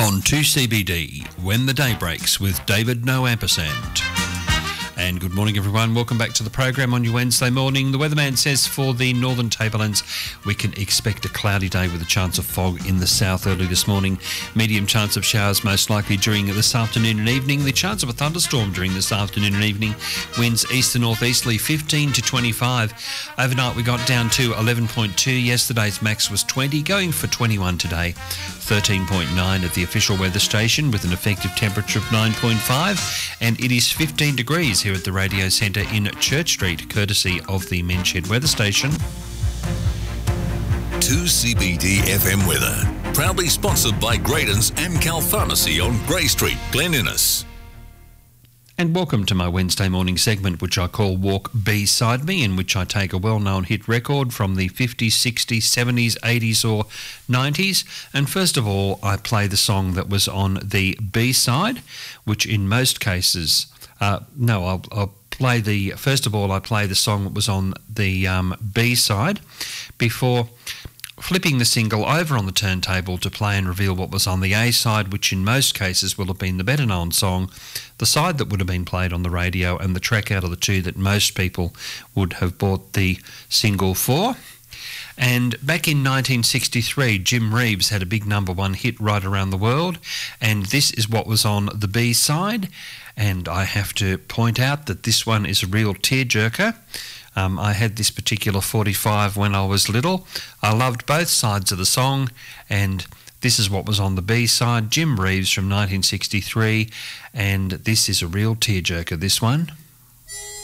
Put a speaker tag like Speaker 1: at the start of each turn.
Speaker 1: on 2CBD, When the Day Breaks with David No Ampersand. And good morning, everyone. Welcome back to the program on your Wednesday morning. The weatherman says for the northern tablelands, we can expect a cloudy day with a chance of fog in the south early this morning. Medium chance of showers most likely during this afternoon and evening. The chance of a thunderstorm during this afternoon and evening. Winds east to northeasterly 15 to 25. Overnight we got down to 11.2. Yesterday's max was 20, going for 21 today. 13.9 at the official weather station with an effective temperature of 9.5, and it is 15 degrees here at the radio centre in Church Street, courtesy of the Menshed weather station.
Speaker 2: 2CBD FM weather, proudly sponsored by Graydon's Amcal Pharmacy on Grey Street, Glen Innes.
Speaker 1: And welcome to my Wednesday morning segment, which I call Walk Beside Me, in which I take a well-known hit record from the 50s, 60s, 70s, 80s or 90s. And first of all, I play the song that was on the B-side, which in most cases... I'll play the... First of all, I play the song that was on the B-side before flipping the single over on the turntable to play and reveal what was on the A side, which in most cases will have been the better known song, the side that would have been played on the radio, and the track out of the two that most people would have bought the single for. And back in 1963, Jim Reeves had a big number one hit right around the world, and this is what was on the B side. And I have to point out that this one is a real tearjerker. I had this particular 45 when I was little. I loved both sides of the song, and this is what was on the B side, Jim Reeves from 1963, and this is a real tearjerker, this one.